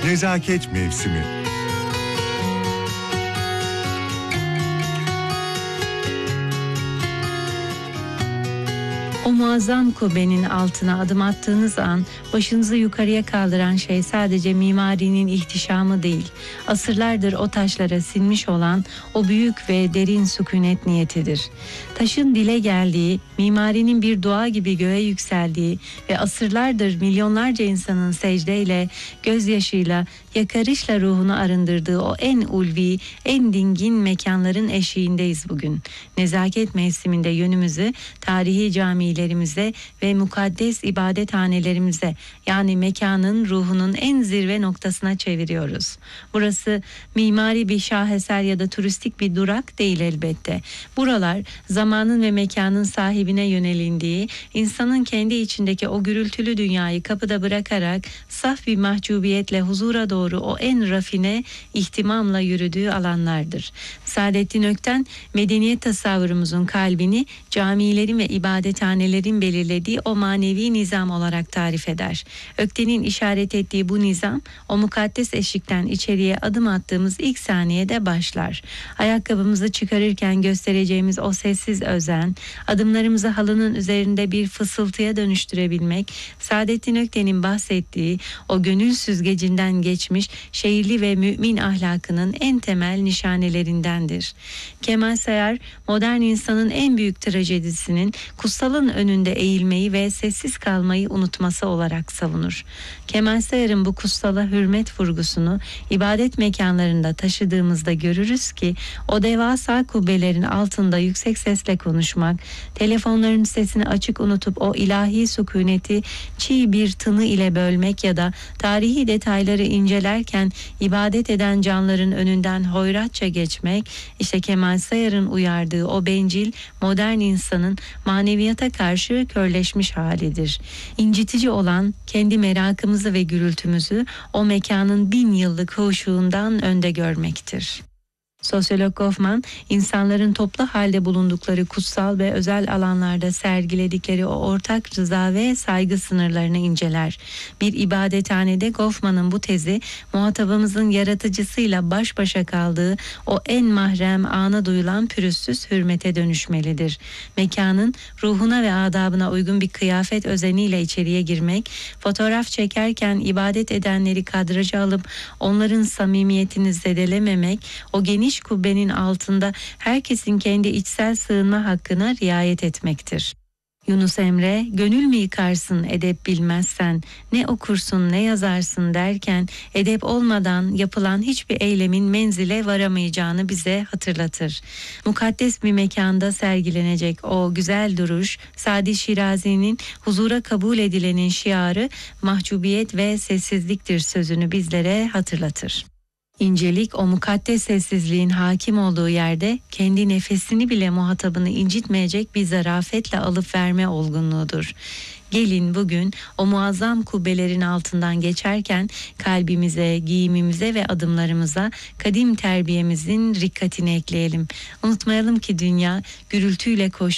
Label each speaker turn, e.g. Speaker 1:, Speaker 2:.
Speaker 1: Nezaket mevsimi.
Speaker 2: O muazzam kubbenin altına adım attığınız an başınızı yukarıya kaldıran şey sadece mimarinin ihtişamı değil, asırlardır o taşlara sinmiş olan o büyük ve derin sükunet niyetidir. Taşın dile geldiği, mimarinin bir dua gibi göğe yükseldiği ve asırlardır milyonlarca insanın secdeyle, gözyaşıyla, yakarışla ruhunu arındırdığı o en ulvi, en dingin mekanların eşiğindeyiz bugün. Nezaket mevsiminde yönümüzü tarihi camilerimize ve mukaddes ibadethanelerimize, yani mekanın ruhunun en zirve noktasına çeviriyoruz. Burası mimari bir şaheser ya da turistik bir durak değil elbette. Buralar zamanın ve mekanın sahibine yönelindiği, insanın kendi içindeki o gürültülü dünyayı kapıda bırakarak saf bir mahcubiyetle huzura doğru o en rafine ihtimamla yürüdüğü alanlardır. Saadettin Ökten, medeniyet tasavvurumuzun kalbini camilerin ve ibadethanelerin belirlediği o manevi nizam olarak tarif eder. Ökten'in işaret ettiği bu nizam, o mukaddes eşikten içeriye adım attığımız ilk saniyede başlar. Ayakkabımızı çıkarırken göstereceğimiz o sessiz özen, adımlarımızı halının üzerinde bir fısıltıya dönüştürebilmek, Saadettin Ökten'in bahsettiği o gönül süzgecinden geçmiş şehirli ve mümin ahlakının en temel nişanelerindendir. Kemal Sayar, modern insanın en büyük trajedisinin kutsalın önünde eğilmeyi ve sessiz kalmayı unutması olarak savunur. Kemal Sayar'ın bu kutsala hürmet vurgusunu ibadet mekanlarında taşıdığımızda görürüz ki o devasa kubbelerin altında yüksek sesle konuşmak, telefonların sesini açık unutup o ilahi sükuneti çiğ bir tını ile bölmek ya da tarihi detayları incelerken ibadet eden canların önünden hoyratça geçmek, işte Kemal Sayar'ın uyardığı o bencil, modern insanın maneviyata karşı körleşmiş halidir. İncitici olan kendi merakımızı ve gürültümüzü o mekanın 1000 yıllık huşuğundan önde görmektir. Sosyolog Goffman, insanların toplu halde bulundukları kutsal ve özel alanlarda sergiledikleri o ortak rıza ve saygı sınırlarını inceler. Bir ibadethanede Goffman'ın bu tezi, muhatabımızın yaratıcısıyla baş başa kaldığı o en mahrem ana duyulan pürüzsüz hürmete dönüşmelidir. Mekanın ruhuna ve adabına uygun bir kıyafet özeniyle içeriye girmek, fotoğraf çekerken ibadet edenleri kadraja alıp onların samimiyetini zedelememek, o geniş kubbenin altında herkesin kendi içsel sığınma hakkına riayet etmektir. Yunus Emre, gönül mü yıkarsın edep bilmezsen, ne okursun ne yazarsın derken edep olmadan yapılan hiçbir eylemin menzile varamayacağını bize hatırlatır. Mukaddes bir mekanda sergilenecek o güzel duruş, Sadi Şirazi'nin huzura kabul edilenin şiarı mahcubiyet ve sessizliktir sözünü bizlere hatırlatır. İncelik o mukaddes sessizliğin hakim olduğu yerde kendi nefesini bile muhatabını incitmeyecek bir zarafetle alıp verme olgunluğudur. Gelin bugün o muazzam kubbelerin altından geçerken kalbimize, giyimimize ve adımlarımıza kadim terbiyemizin rikkatini ekleyelim. Unutmayalım ki dünya gürültüyle koşuyor.